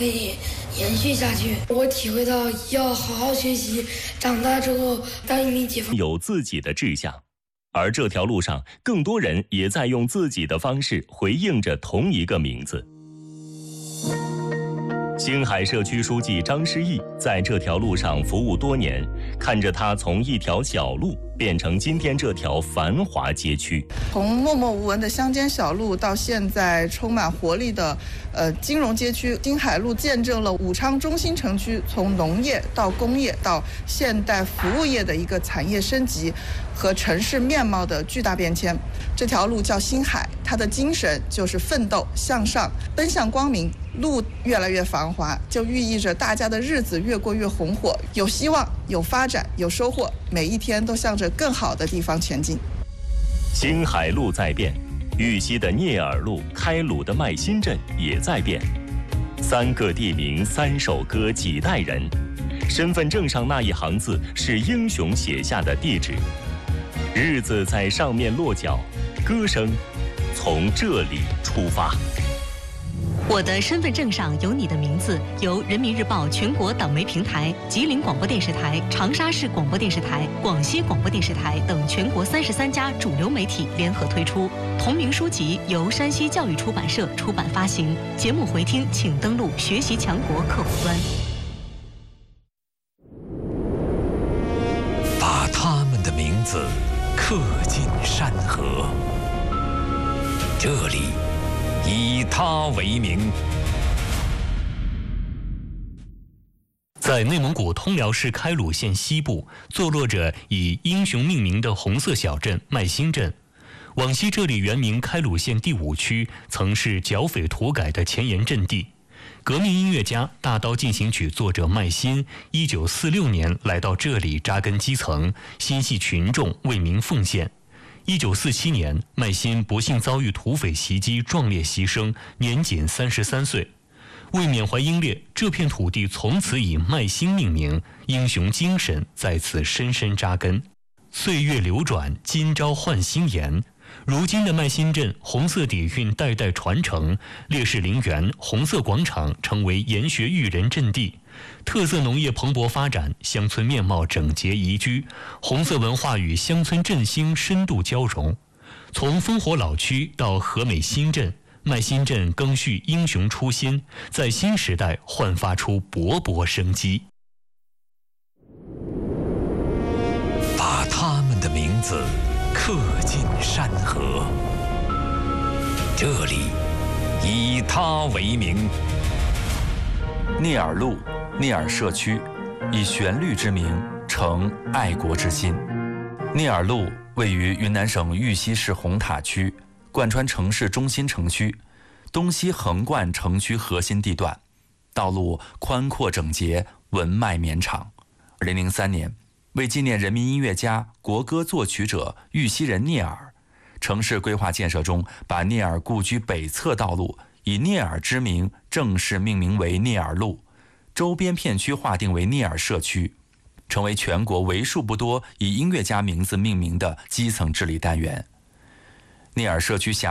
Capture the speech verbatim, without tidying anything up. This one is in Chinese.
可以延续下去。我体会到要好好学习，长大之后当一名解放。 有自己的志向，而这条路上，更多人也在用自己的方式回应着同一个名字。星海社区书记张诗毅在这条路上服务多年，看着它从一条小路变成今天这条繁华街区。 从默默无闻的乡间小路到现在充满活力的呃金融街区，星海路见证了武昌中心城区从农业到工业到现代服务业的一个产业升级和城市面貌的巨大变迁。这条路叫星海，它的精神就是奋斗向上，奔向光明。路越来越繁华，就寓意着大家的日子越过越红火，有希望，有发展，有收获，每一天都向着更好的地方前进。 星海路在变，玉溪的聂耳路、开鲁的麦新镇也在变。三个地名，三首歌，几代人。身份证上那一行字是英雄写下的地址，日子在上面落脚，歌声从这里出发。 我的身份证上有你的名字，由人民日报全国党媒平台、吉林广播电视台、长沙市广播电视台、广西广播电视台等全国三十三家主流媒体联合推出。同名书籍由山西教育出版社出版发行。节目回听请登录学习强国客户端。 把他们的名字刻进山河，这里以他为名。 在内蒙古通辽市开鲁县西部，坐落着以英雄命名的红色小镇麦新镇。往昔这里原名开鲁县第五区，曾是剿匪土改的前沿阵地。革命音乐家、大刀进行曲作者麦新，一九四六年来到这里扎根基层，心系群众，为民奉献。一九四七年，麦新不幸遭遇土匪袭击，壮烈牺牲，年仅三十三岁。为缅怀英烈，这片土地从此以麦新命名，英雄精神在此深深扎根。岁月流转，今朝换新颜。如今的麦新镇，红色底蕴代代传承，烈士陵园、红色广场成为研学育人阵地。特色农业蓬勃发展，乡村面貌整洁宜居，红色文化与乡村振兴深度交融。从烽火老区到和美新镇，麦新镇更续英雄初心，在新时代焕发出勃勃生机。 把他们的名字刻进山河，这里以他为名。 聂耳路、聂耳社区，以旋律之名成爱国之心。聂耳路位于云南省玉溪市红塔区，贯穿城市中心城区，东西横贯城区核心地段，道路宽阔整洁，文脉绵长。二零零三年，为纪念人民音乐家、国歌作曲者玉溪人聂耳，城市规划建设中把聂耳故居北侧道路以聂耳之名正式命名为聂耳路，周边片区划定为聂耳社区，成为全国为数不多以音乐家名字命名的基层治理单元。聂耳社区辖